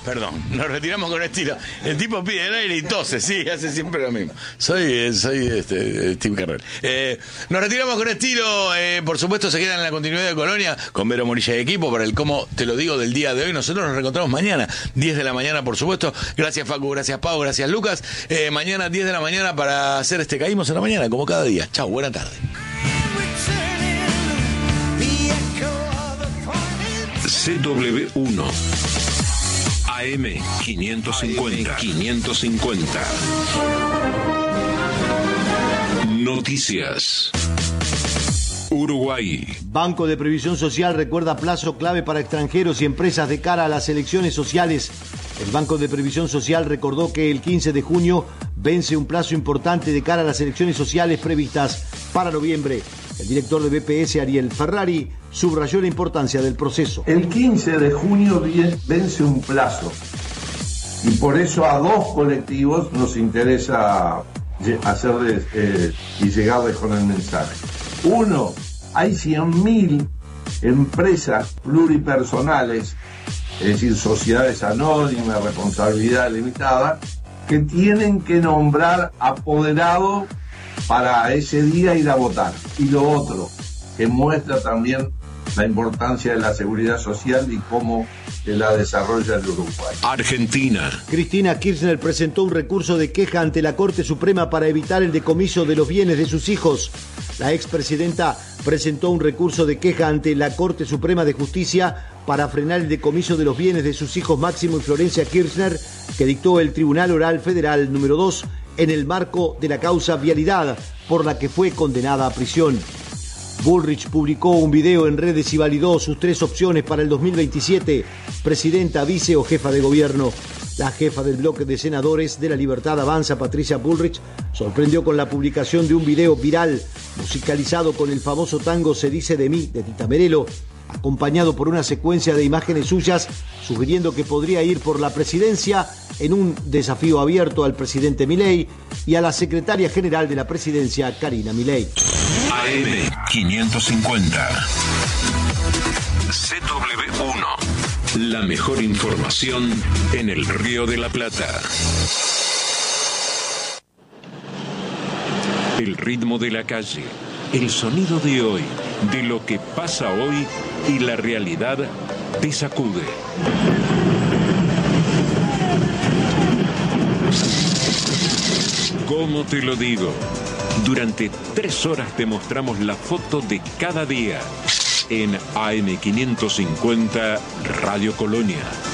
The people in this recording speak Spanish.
Perdón, nos retiramos con estilo. El tipo pide el aire y tose, sí, hace siempre lo mismo. Soy Steve Carrell. Nos retiramos con estilo, por supuesto se quedan en la continuidad de Colonia con Vero Morilla y equipo para el cómo te lo digo del día de hoy. Nosotros nos reencontramos mañana, 10 de la mañana, por supuesto. Gracias Facu, gracias Pau, gracias Lucas. Mañana 10 de la mañana para hacer Caímos en la mañana, como cada día. Chau, buena tarde. CW1 AM 550. Noticias. Uruguay. Banco de Previsión Social recuerda plazo clave para extranjeros y empresas de cara a las elecciones sociales. El Banco de Previsión Social recordó que el 15 de junio vence un plazo importante de cara a las elecciones sociales previstas para noviembre. El director de BPS, Ariel Ferrari, subrayó la importancia del proceso. El 15 de junio vence un plazo y por eso a dos colectivos nos interesa hacerles y llegarles con el mensaje. Uno, hay 100.000 empresas pluripersonales, es decir, sociedades anónimas, responsabilidad limitada, que tienen que nombrar apoderado para ese día ir a votar. Y lo otro, que muestra también la importancia de la seguridad social y cómo la desarrolla el Uruguay. Argentina. Cristina Kirchner presentó un recurso de queja ante la Corte Suprema para evitar el decomiso de los bienes de sus hijos. La expresidenta presentó un recurso de queja ante la Corte Suprema de Justicia para frenar el decomiso de los bienes de sus hijos Máximo y Florencia Kirchner, que dictó el Tribunal Oral Federal número 2 en el marco de la causa Vialidad, por la que fue condenada a prisión. Bullrich publicó un video en redes y validó sus 3 opciones para el 2027, presidenta, vice o jefa de gobierno. La jefa del bloque de senadores de La Libertad Avanza, Patricia Bullrich, sorprendió con la publicación de un video viral musicalizado con el famoso tango Se dice de mí, de Tita Merelo, acompañado por una secuencia de imágenes suyas, sugiriendo que podría ir por la presidencia en un desafío abierto al presidente Milei y a la secretaria general de la presidencia, Karina Milei. AM 550. CW1. La mejor información en el Río de la Plata. El ritmo de la calle, el sonido de hoy, de lo que pasa hoy y la realidad te sacude. ¿Cómo te lo digo? Durante 3 horas te mostramos la foto de cada día en AM 550 Radio Colonia.